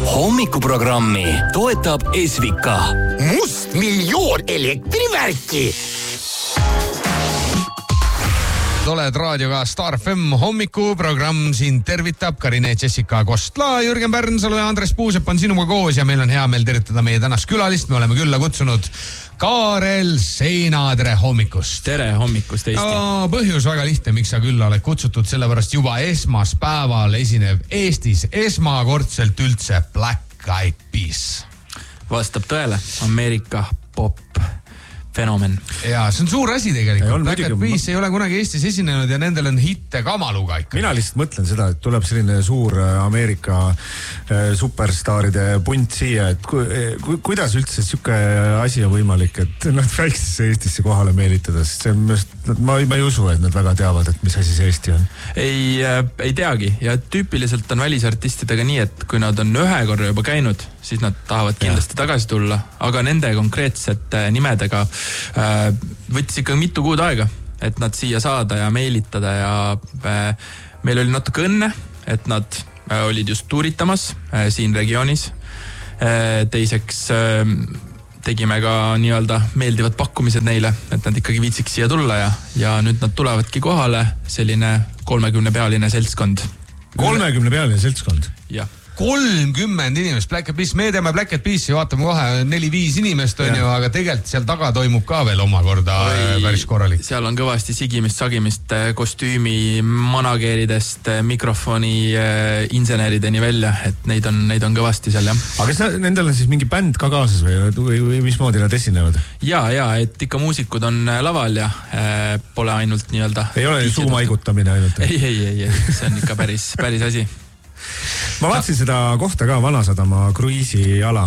Hommikuprogrammi toetab Esvika. Must miljoon elektrivärki. Oled raadioga Star FM hommikuprogramm, siin tervitab Karine Jessica Kostla, Jürgen Pärnsalu ja Andres Puusepp on sinuga koos ja meil on hea meel tervitada meie tänast külalist. Me oleme külla kutsunud Kaarel Seina, tere hommikust. Tere hommikust, Eesti. No, põhjus väga lihtne, miks sa külla oled kutsutud, sellepärast juba esmaspäeval esinev Eestis esmakordselt üldse Black Eyed Peas. Vastab tõele, Ameerika pop fenomen. Ja see on suur asi tegelikult. Black Eyed Peas ei ole kunagi Eestis esinenud ja nendel on hitte kamaluga ikka. Mina lihtsalt mõtlen seda, et tuleb selline suur Ameerika superstaaride punt siia, et kuidas üldse siuke asi on võimalik, et nad väiksesse Eestisse kohale meelitada, sest see on, ma ei usu, et nad väga teavad, et mis asi see Eesti on. Ei teagi ja tüüpiliselt on välisartistidega nii, et kui nad on ühe korra juba käinud, siis nad tahavad kindlasti tagasi tulla, aga nende konkreetsete nimedega võttis ikka mitu kuud aega, et nad siia saada ja meelitada ja meil oli natuke õnne, et nad olid just tuuritamas siin regioonis. Teiseks tegime ka nii-öelda meeldivad pakkumised neile, et nad ikkagi viitsiks siia tulla ja nüüd nad tulevadki kohale selline 30-pealine seltskond. 30-pealine seltskond? Jah. 30 inimest Black Eyed Peas, me teeme Black Eyed Peasi, vaatame kohe 4-5 inimest on ju, aga tegelikult seal taga toimub ka veel omakorda päris korralik. Seal on kõvasti sigimist, kostüümi, manageeridest, mikrofoni, insenerideni välja, et neid on kõvasti seal, jah. Aga kas nendel on siis mingi bänd ka kaasas või mismoodi nad esinevad? Ja, et ikka muusikud on laval ja pole ainult nii-öelda... Ei ole suumaigutamine ainult? Ei, see on ikka päris asi. Ma vaatasin seda kohta ka Vanasadama kruiisiala.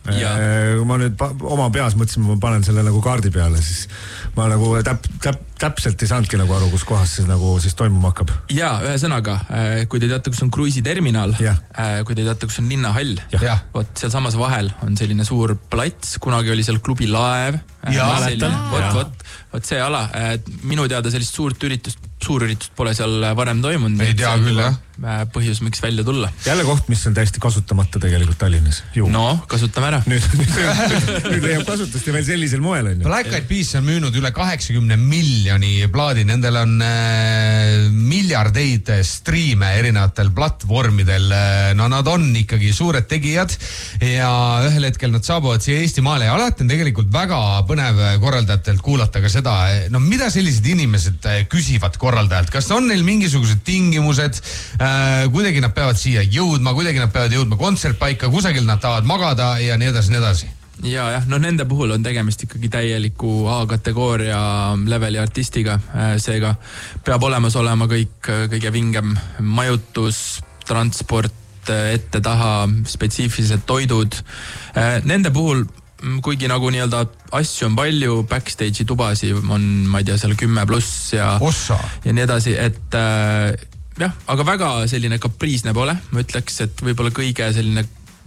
Ma nüüd oma peas mõtlesin, ma panen selle nagu kaardi peale, siis ma nagu täpselt ei saanudki nagu aru, kus kohas see nagu siis toimuma hakkab. Ja, ühesõnaga, kui te teate, kus on kruiisiterminal, kui te teate, kus on linnahall, võt seal samas vahel on selline suur plats, kunagi oli seal klubi Laev. Võt see ala, minu teada sellist suurüritust pole seal varem toimunud. Ei tea küll, jah. Põhjus, miks välja tulla. Jälle koht, mis on täiesti kasutamata tegelikult Tallinnas. No, kasutame ära. Nüüd leiab kasutust ja veel sellisel moel on. Black Eyed Peas on müünud üle 80 miljoni plaadi. Nendel on miljardeid striime erinevatel platvormidel. No nad on ikkagi suured tegijad ja ühel hetkel nad saabuvad siia Eestimaale ja alati on tegelikult väga põnev korraldajatelt kuulata ka seda, no mida sellised inimesed küsivad korraldajalt, kas on neil mingisugused tingimused, kuidagi nad peavad siia jõudma, kuidagi nad peavad jõudma kontsertpaika, kusagil nad tahavad magada ja nii edasi. Ja, no nende puhul on tegemist ikkagi täieliku A-kategooria leveli artistiga, seega peab olema kõik kõige vingem majutus, transport, ette taha, spetsiifilised toidud. Nende puhul kuigi nagu nii-öelda asju on palju, backstage'i tubasi on, ma ei tea, seal 10+ ja nii edasi, et jah, aga väga selline kapriisne pole, ma ütleks, et võib-olla kõige selline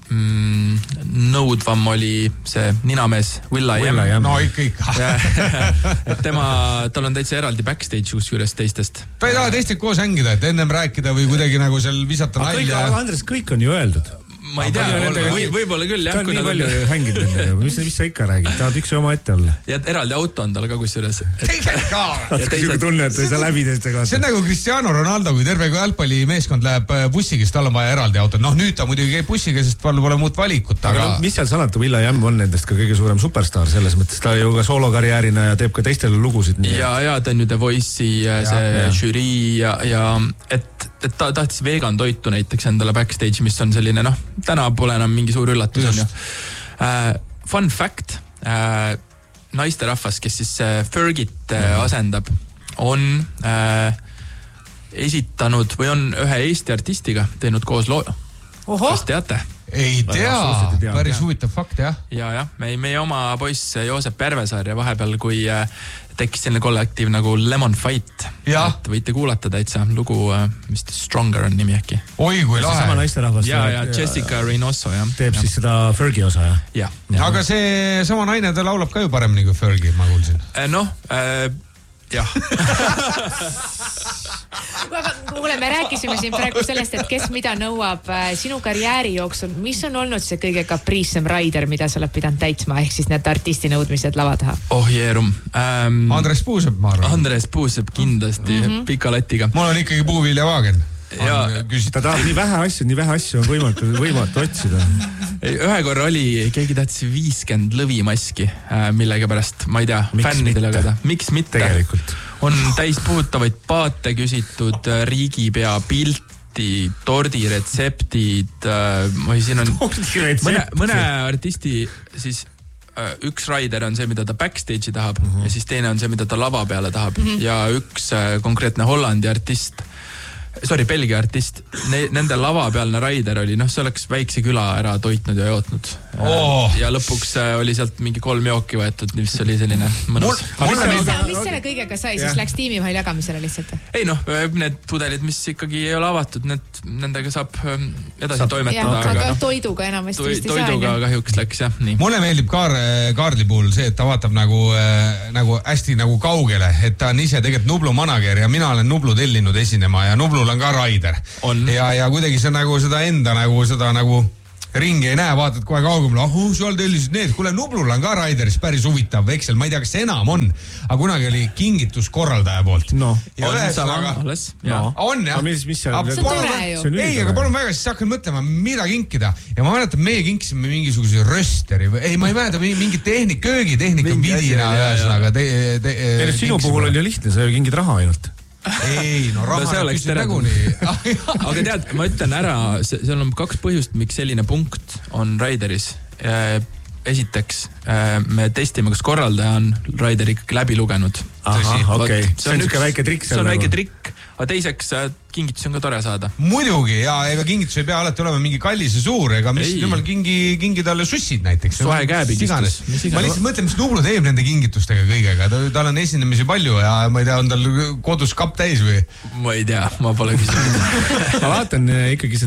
nõudvam oli see ninamees Will.i.am. No ikka. Et tal on täitsa eraldi backstage kusjuures teistest. Ta ei taha teistelt koos hängida, et ennem rääkida või kuidagi nagu seal visata nalja. Andres, kõik on ju öeldud. Ma ei tea, võib-olla küll, jah. Ta on nii palju hänginud nendega, mis sa ikka räägid, tahad üks oma ette olla. Ja eraldi auto on tal ka kusjuures. Tegelikult tunne, et ei saa läbi teistega. See on nagu Cristiano Ronaldo, kui terve jalgpallimeeskond läheb bussiga, siis tal on vaja eraldi auto. Noh, nüüd ta muidugi käib bussiga, sest tal pole muud valikut. Aga mis seal salata, Will.i.am on nendest ka kõige suurem superstar selles mõttes, ta ju ka soolokarjäärina ja teeb ka teistele lugusid. Ja ta on ju The Voice'i see žürii ja et ta tahtis vegan toitu näiteks endale backstage, mis on selline, täna pole enam mingi suur üllatus on ju. Fun fact, naisterahvas, kes siis Fergit asendab, on esitanud või on ühe Eesti artistiga teinud koos loo. Kas teate? Ei tea, päris huvitav fakt, jah. Ja, meie oma poiss Joosep Järvesaar ja vahepeal, kui tekkis selline kollektiiv nagu Lemon Fight. Et võite kuulata täitsa lugu, mis Stronger on nimi äkki. Oi, kui lahe. Sama naisterahvas. Ja Jessica Reynoso, jah. Teeb siis seda Fergie osa, jah? Aga see sama naine, ta laulab ka ju paremini kui Fergie, ma kuulsin. jah. Kuule, me rääkisime siin praegu sellest, et kes mida nõuab sinu karjääri jooksul. Mis on olnud see kõige kapriissem raider, mida sa oled pidanud täitsma, ehk siis need artisti nõudmised lava taha? Oh jeerum. Andres Puusepp, ma arvan. Andres Puusepp kindlasti, pika latiga. Mul on ikkagi puuviljavaagen. Ta tahab nii vähe asju on võimatu otsida. Ühe korra oli, keegi tahtis 50 lõvimaski, millega pärast, ma ei tea, fännidele jagada. Miks mitte? Tegelikult. On täispuhutavaid paate küsitud, riigipea pilti, tordiretseptid, siin on mõne artisti siis üks raider on see, mida ta backstage'i tahab ja siis teine on see, mida ta lava peale tahab ja üks konkreetne Hollandi artist, Belgia artist, nende lava pealne raider oli, see oleks väikse küla ära toitnud ja jootnud. Ja lõpuks oli sealt mingi 3 jooki võetud, mis oli selline mõnus. Mis selle kõigega sai, siis läks tiimi vahel jagamisele lihtsalt? Ei need pudelid, mis ikkagi ei ole avatud, nendega saab edasi toimetada. Aga toiduga enamasti vist ei saa. Toiduga kahjuks läks, jah, nii. Mulle meeldib Kaarli puhul see, et ta vaatab nagu hästi nagu kaugele, et ta on ise tegelikult Nublu manager ja mina olen Nublu tellinud esinema ja Nublul on ka raider. Ja kuidagi see nagu seda enda nagu ringi ei näe, vaatad kohe kaugemale, seal tellisid need, kuule Nublul on ka raideris päris huvitav veksel, ma ei tea, kas see enam on, aga kunagi oli kingituskorraldaja poolt. On jah. Mis see on? See on tore ju. Ei, aga palun väga, siis hakkan mõtlema, mida kinkida. Ja ma mäletan, meie kinkisime mingisuguse rösteri või, ei, ma ei mäleta, mingi köögitehnika vidina ühesõnaga. Sinu puhul on ju lihtne, sa ju kingid raha ainult. Ei, raha küsid näguni. Aga tead, ma ütlen ära, seal on 2 põhjust, miks selline punkt on raideris. Esiteks, me testime, kas korraldaja on raideri ikkagi läbi lugenud. Okei. See on üks väike trikk. See on väike trikk, aga teiseks kingitus on ka tore saada. Muidugi, ja ega kingitus ei pea alati olema mingi kallis ja suur, ega mis jumal kingi talle sussid näiteks. Soe käepigistus. Ma lihtsalt mõtlen, mis Nublu teeb nende kingitustega kõigega. Tal on esinemisi palju ja ma ei tea, on tal kodus kapp täis või? Ma ei tea, ma pole küsinud. Ma vaatan ikkagi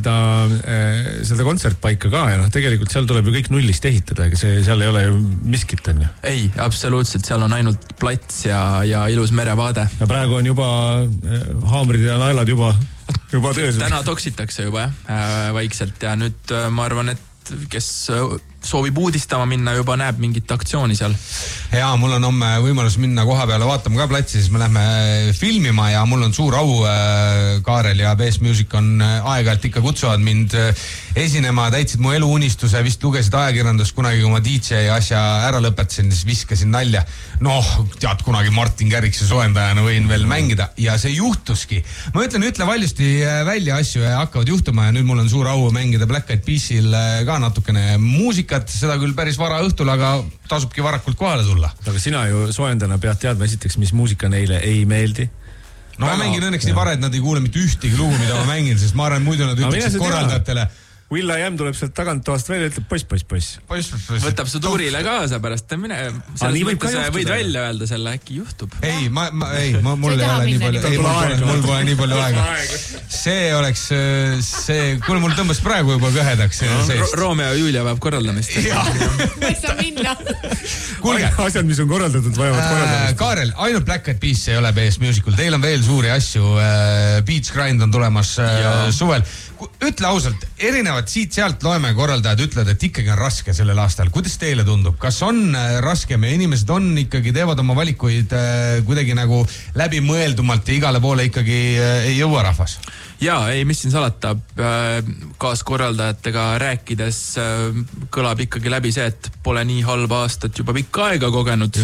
seda kontsertpaika ka ja tegelikult seal tuleb ju kõik nullist ehitada, ega seal ei ole ju miskit, on ju? Ei, absoluutselt, seal on ainult plats ja ilus merevaade. Ja praegu on juba haamrid ja naelad juba töös. Täna toksitakse juba vaikselt ja nüüd ma arvan, et kes soovib uudistama minna, juba näeb mingit aktsiooni seal. Ja mul on homme võimalus minna koha peale vaatama ka platsi, siis me lähme filmima ja mul on suur au, Kaarel ja BS Music on aeg-ajalt ikka kutsuvad mind esinema, täitsid mu eluunistuse, vist lugesid ajakirjandust kunagi, kui ma DJ asja ära lõpetasin, siis viskasin nalja. Tead, kunagi Martin Kärikse soendajana võin veel mängida ja see juhtuski. Ma ütle valjusti välja asju ja hakkavad juhtuma ja nüüd mul on suur au mängida Black Eyed Peasil ka natukene muusikat, seda küll päris vara õhtul, aga tasubki varakult kohale tulla. Aga sina ju soendana pead teadma esiteks, mis muusika neile ei meeldi. Ma mängin õnneks nii vara, et nad ei kuule mitte ühtegi lugu, mida ma mängin, sest ma arvan, muidu nad ütleksid korraldajatele. Will I Am tuleb sealt tagant toast välja, ütleb poiss. Võtab su tuurile kaasa pärast, mine. Võid välja öelda selle, äkki juhtub. Ei, mul ei ole nii palju, mul pole nii palju aega. See oleks see, kuule mul tõmbas praegu juba kõhedaks. Romeo ja Julia vajab korraldamist. Ma ei saa minna. Kuulge. Asjad, mis on korraldatud, vajavad korraldamist. Kaarel, ainult Black Eyed Peas ei ole BS Musical. Teil on veel suuri asju. Beach Grind on tulemas suvel. Ütle ausalt, erinevad siit-sealt loeme korraldajad ütlevad, et ikkagi on raske sellel aastal. Kuidas teile tundub? Kas on raske? Meie inimesed on ikkagi, teevad oma valikuid kuidagi nagu läbimõeldumalt ja igale poole ikkagi ei jõua rahvas? Jaa, ei, mis siin salata, kaaskorraldajatega rääkides kõlab ikkagi läbi see, et pole nii halba aastat juba pikka aega kogenud.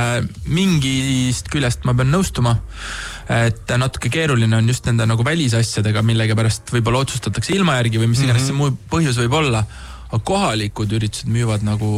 Mingist küljest ma pean nõustuma, et natuke keeruline on just nende nagu välisasjadega, millega pärast võib-olla otsustatakse ilma järgi või mis iganes see muu põhjus võib olla. Aga kohalikud üritused müüvad nagu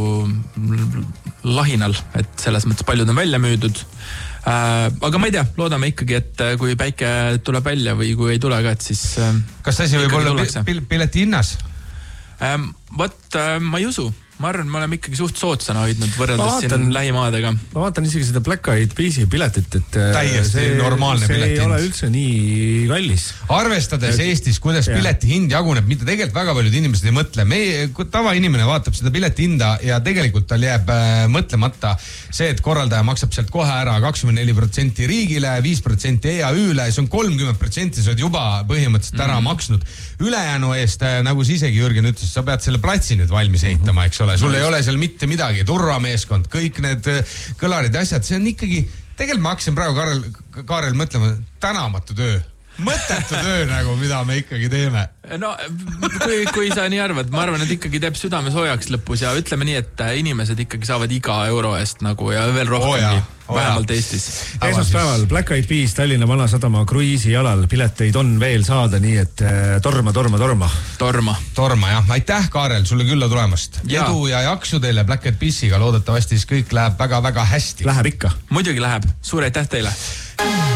lahinal, et selles mõttes paljud on välja müüdud. Aga ma ei tea, loodame ikkagi, et kui päike tuleb välja või kui ei tule ka, et siis kas asi võib olla pileti hinnas? Ma ei usu. ma arvan, me oleme ikkagi suht soodsana hoidnud võrreldes siin lähimaadega. Ma vaatan isegi seda Black Eyed Peas'i piletit, et täiesti normaalne piletihind. See ei ole üldse nii kallis. Arvestades Eestis, kuidas piletihind jaguneb, mida tegelikult väga paljud inimesed ei mõtle. Meie tavainimene vaatab seda piletihinda ja tegelikult tal jääb mõtlemata see, et korraldaja maksab sealt kohe ära 24% riigile, 5% EAÜ-le, see on 30%, sa oled juba põhimõtteliselt ära maksnud. Ülejäänu eest, nagu sa isegi Jürgen ütles, sa pead selle platsi nüüd valmis ehitama, eks ole. Sul ei ole seal mitte midagi, turvameeskond, kõik need kõlarid ja asjad, see on ikkagi, tegelikult ma hakkasin praegu Kaarel mõtlema, tänamatu töö. Mõttetu töö nagu, mida me ikkagi teeme. No, kui sa nii arvad, ma arvan, et ikkagi teeb südame soojaks lõpus ja ütleme nii, et inimesed ikkagi saavad iga euro eest nagu ja veel rohkem vähemalt Eestis. Esmaspäeval Black Eyed Peas Tallinna Vanasadama kruiisi jalal, pileteid on veel saada, nii et torma. Torma, jah. Aitäh, Kaarel, sulle külla tulemast. Edu ja jaksu teile Black Eyed Peasiga, loodetavasti siis kõik läheb väga-väga hästi. Läheb ikka. Muidugi läheb, suur aitäh teile.